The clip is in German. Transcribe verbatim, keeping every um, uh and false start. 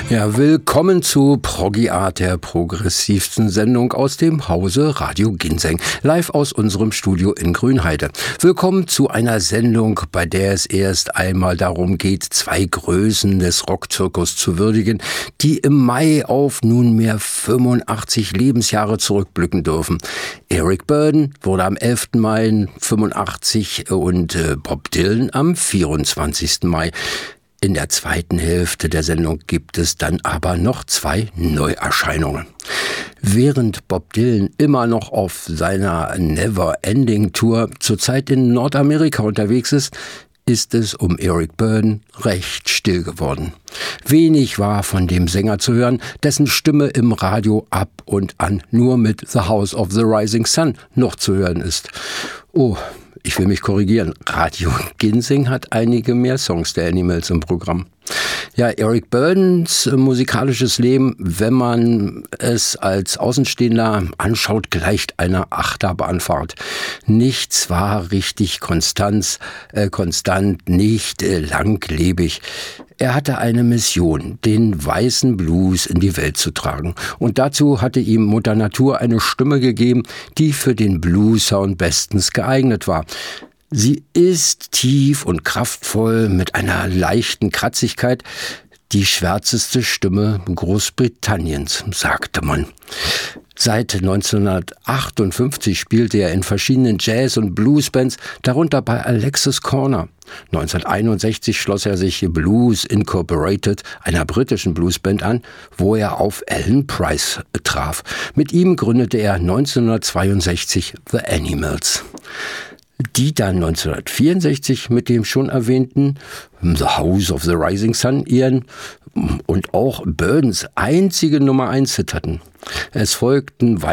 Ja, willkommen zu Proggy Art, der progressivsten Sendung aus dem Hause Radio Ginseng, live aus unserem Studio in Grünheide. Willkommen zu einer Sendung, bei der es erst einmal darum geht, zwei Größen des Rockzirkus zu würdigen, die im Mai auf nunmehr fünfundachtzig Lebensjahre zurückblicken dürfen. Eric Burdon wurde am elften Mai fünfundachtzig und äh, Bob Dylan am vierundzwanzigsten Mai. In der zweiten Hälfte der Sendung gibt es dann aber noch zwei Neuerscheinungen. Während Bob Dylan immer noch auf seiner Never-Ending Tour zurzeit in Nordamerika unterwegs ist, ist es um Eric Burdon recht still geworden. Wenig war von dem Sänger zu hören, dessen Stimme im Radio ab und an nur mit The House of the Rising Sun noch zu hören ist. Oh, ich will mich korrigieren. Radio Ginseng hat einige mehr Songs der Animals im Programm. Ja, Eric Burdons musikalisches Leben, wenn man es als Außenstehender anschaut, gleicht einer Achterbahnfahrt. Nichts war richtig konstant, äh, konstant, nicht äh, langlebig. Er hatte eine Mission, den weißen Blues in die Welt zu tragen. Und dazu hatte ihm Mutter Natur eine Stimme gegeben, die für den Blues-Sound bestens geeignet war. Sie ist tief und kraftvoll mit einer leichten Kratzigkeit, die schwärzeste Stimme Großbritanniens, sagte man. Seit neunzehnhundertachtundfünfzig spielte er in verschiedenen Jazz- und Bluesbands, darunter bei Alexis Corner. neunzehnhunderteinundsechzig schloss er sich Blues Incorporated, einer britischen Bluesband, an, wo er auf Alan Price traf. Mit ihm gründete er neunzehnhundertzweiundsechzig The Animals, die dann neunzehnhundertvierundsechzig mit dem schon erwähnten The House of the Rising Sun ihren und auch Burdons einzige Nummer eins Hit hatten. Es folgten